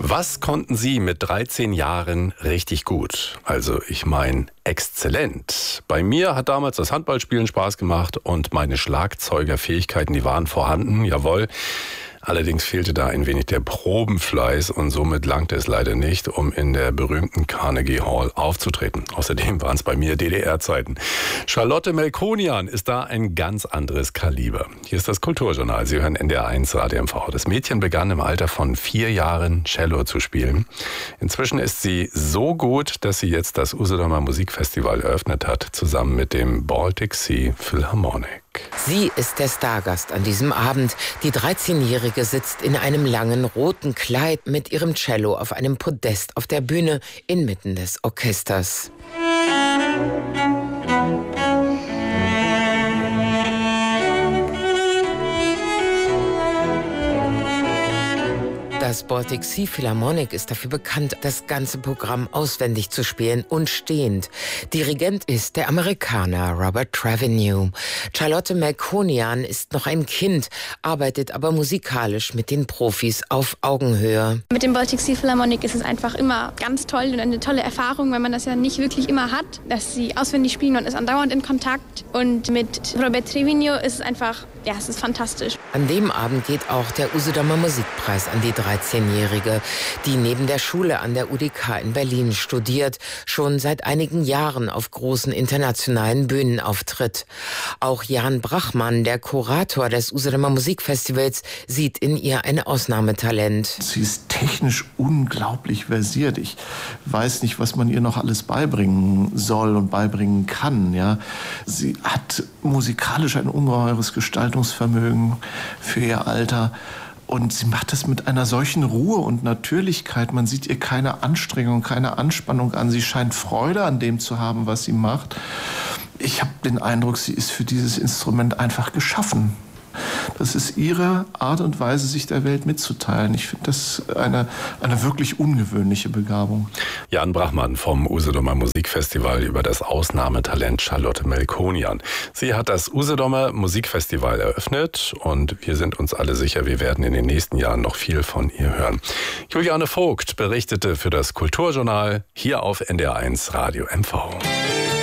Was konnten Sie mit 13 Jahren richtig gut? Also ich meine exzellent. Bei mir hat damals das Handballspielen Spaß gemacht und meine Schlagzeugerfähigkeiten, die waren vorhanden, jawohl. Allerdings fehlte da ein wenig der Probenfleiß und somit langte es leider nicht, um in der berühmten Carnegie Hall aufzutreten. Außerdem waren es bei mir DDR-Zeiten. Charlotte Melkonian ist da ein ganz anderes Kaliber. Hier ist das Kulturjournal. Sie hören NDR1 Radio MV. Das Mädchen begann im Alter von 4 Jahren Cello zu spielen. Inzwischen ist sie so gut, dass sie jetzt das Usedomer Musikfestival eröffnet hat, zusammen mit dem Baltic Sea Philharmonic. Sie ist der Stargast an diesem Abend. Die 13-Jährige sitzt in einem langen roten Kleid mit ihrem Cello auf einem Podest auf der Bühne inmitten des Orchesters. Das Baltic Sea Philharmonic ist dafür bekannt, das ganze Programm auswendig zu spielen und stehend. Dirigent ist der Amerikaner Robert Trevenieu. Charlotte Melkonian ist noch ein Kind, arbeitet aber musikalisch mit den Profis auf Augenhöhe. Mit dem Baltic Sea Philharmonic ist es einfach immer ganz toll und eine tolle Erfahrung, weil man das ja nicht wirklich immer hat, dass sie auswendig spielen und ist andauernd in Kontakt. Und mit Robert Trevenieu ist es einfach, ja, es ist fantastisch. An dem Abend geht auch der Usedomer Musikpreis an die 13-Jährige, die neben der Schule an der UDK in Berlin studiert, schon seit einigen Jahren auf großen internationalen Bühnen auftritt. Auch Jan Brachmann, der Kurator des Usedomer Musikfestivals, sieht in ihr ein Ausnahmetalent. Sie ist technisch unglaublich versiert. Ich weiß nicht, was man ihr noch alles beibringen soll und beibringen kann. Ja, sie hat musikalisch ein ungeheures Gestaltungsvermögen für ihr Alter. Und sie macht das mit einer solchen Ruhe und Natürlichkeit. Man sieht ihr keine Anstrengung, keine Anspannung an. Sie scheint Freude an dem zu haben, was sie macht. Ich habe den Eindruck, sie ist für dieses Instrument einfach geschaffen. Das ist ihre Art und Weise, sich der Welt mitzuteilen. Ich finde das eine wirklich ungewöhnliche Begabung. Jan Brachmann vom Usedomer Musikfestival über das Ausnahmetalent Charlotte Melkonian. Sie hat das Usedomer Musikfestival eröffnet und wir sind uns alle sicher, wir werden in den nächsten Jahren noch viel von ihr hören. Juliane Vogt berichtete für das Kulturjournal hier auf NDR1 Radio MV.